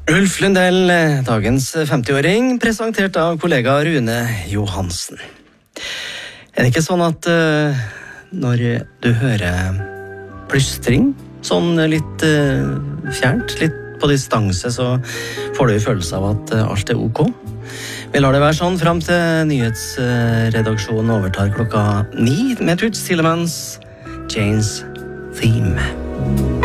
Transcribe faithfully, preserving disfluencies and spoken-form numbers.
Ulf Lundell, dagens femti-åring, presentert av kollega Rune Johansen. Er det ikke sånn at uh, når du hører plystring, sånn litt uh, fjernt, litt på distanse, så får du en følelse av at uh, alt er ok? Vi lar det være sånn frem til nyhetsredaksjonen overtar klokka ni med Toots Tillemans Jane's Theme.